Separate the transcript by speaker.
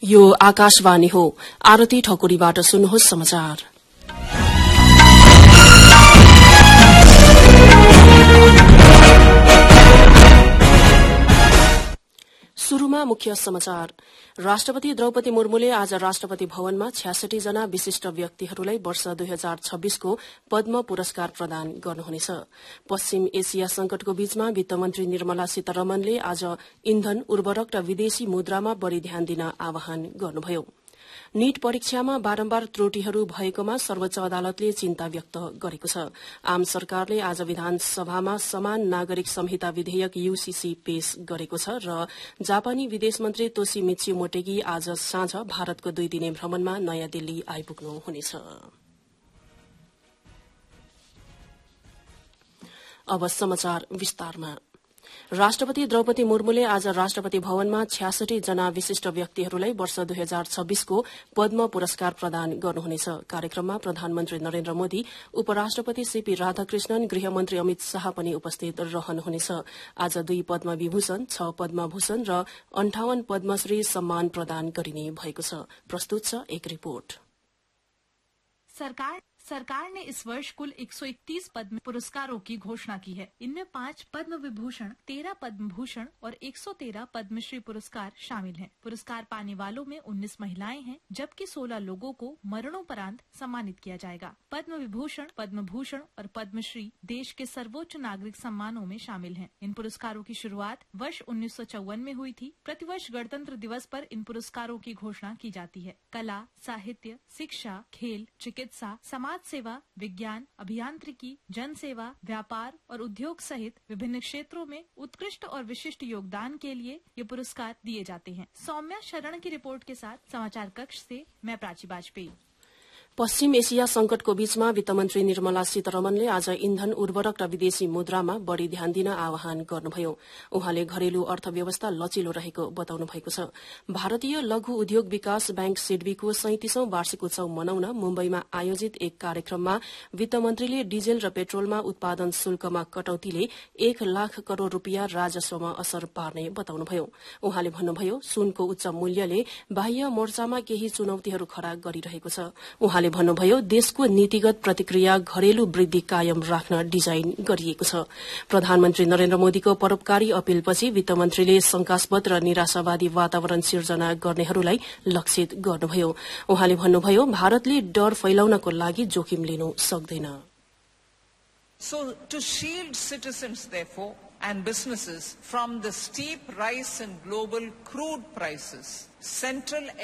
Speaker 1: यो आकाशवाणी हो। आरती ठकुरीबाट सुन्नुहोस् समाचार। शुरूमा मुख्य समाचार। राष्ट्रपति द्रौपदी मुर्मुले आज राष्ट्रपति भवनमा 66 जना विशिष्ट व्यक्तिहरूलाई वर्ष 2026 को पद्म पुरस्कार प्रदान गर्नुहुनेछ। पश्चिम एशिया संकटको बीचमा वित्तमन्त्री निर्मला सीतारमणले आज इन्धन, उर्वरक र विदेशी मुद्रामा बढ़ी ध्यान दिन आह्वान गर्नुभयो। नीट परीक्षामा बारम्बार त्रुटिहरू भएकोमा सर्वोच्च अदालतले चिन्ता व्यक्त गरेको छ। आम सरकारले आज विधानसभामा समान नागरिक संहिता विधेयक यूसीसी पेश गरेको छ र जापानी विदेश मन्त्री तोशिमित्सु मोटेगी आज साँझ भारतको 2 दिने भ्रमणमा नयाँ दिल्ली आइपुग्नुहुनेछ। अब समाचार विस्तारमा। राष्ट्रपति द्रौपदी मुर्मुले आज राष्ट्रपति भवनमा 66 जना विशिष्ट व्यक्तिहरूलाई वर्ष 2026 को पद्म पुरस्कार प्रदान गर्नुहुनेछ। कार्यक्रममा प्रधानमन्त्री नरेन्द्र मोदी, उपराष्ट्रपति सीपी राधाकृष्णन, गृहमन्त्री अमित शाह पनि उपस्थित रहनुहुनेछ। आज 2 पद्म विभूषण, 6 पद्म भूषण र 58 पद्मश्री सम्मान प्रदान गरिने भएको छ। प्रस्तुत छ एक रिपोर्ट।
Speaker 2: सरकार ने इस वर्ष कुल 131 पद्म पुरस्कारों की घोषणा की है। इनमें 5 पद्म विभूषण, 13 पद्म भूषण और 113 पद्मश्री पुरस्कार शामिल हैं। पुरस्कार पाने वालों में 19 महिलाएं हैं, जबकि 16 लोगों को मरणोपरांत सम्मानित किया जाएगा। पद्म विभूषण, पद्म भूषण और पद्मश्री देश के सर्वोच्च नागरिक सम्मानों में शामिल हैं। इन पुरस्कारों की शुरुआत वर्ष 1954 में हुई थी। प्रतिवर्ष गणतंत्र दिवस पर इन पुरस्कारों की घोषणा की जाती है। कला, साहित्य, शिक्षा, खेल, चिकित्सा, समाज सेवा, विज्ञान, अभियांत्रिकी, जन सेवा, व्यापार और उद्योग सहित विभिन्न क्षेत्रों में उत्कृष्ट और विशिष्ट योगदान के लिए ये पुरस्कार दिए जाते हैं। सौम्या शरण की रिपोर्ट के साथ समाचार कक्ष से मैं प्राची वाजपेयी।
Speaker 1: पश्चिम एशिया संकटको बीचमा वित्तमन्त्री निर्मला सीतारमणले आज इन्धन, उर्वरक र विदेशी मुद्रामा बढ़ी ध्यान दिन आह्वान गर्नुभयो। उहाँले घरेलु अर्थव्यवस्था लचिलो रहेको बताउनु भएको छ। भारतीय लघु उद्योग विकास बैंक सिडबीको 37औं वार्षिक उत्सव मनाउन मुम्बईमा आयोजित एक कार्यक्रममा वित्तमन्त्रीले डीजेल र पेट्रोलमा उत्पादन शुल्कमा कटौतीले 1 लाख करोड़ रूपियाँ राजस्वमा असर पार्ने बताउनुभयो। उहाँले भन्नुभयो, सुनको उच्च मूल्यले बाह्य मोर्चामा केही चुनौतीहरू खड़ा गरिरहेको छ। उहाँले भन्नुभयो, देशको नीतिगत प्रतिक्रिया घरेलु वृद्धि कायम राख्न डिजाइन गरिएको छ। प्रधानमन्त्री नरेन्द्र मोदीको परोपकारी अपीलपछि वित्तमन्त्रीले शंकास्पद र निराशावादी वातावरण सिर्जना गर्नेहरूलाई लक्षित गर्नुभयो। उहाँले भन्नुभयो, भारतले डर फैलाउनको लागि जोखिम लिनु सक्दैन।
Speaker 3: So to shield citizens, therefore, and businesses from the steep rise in global crude prices, Central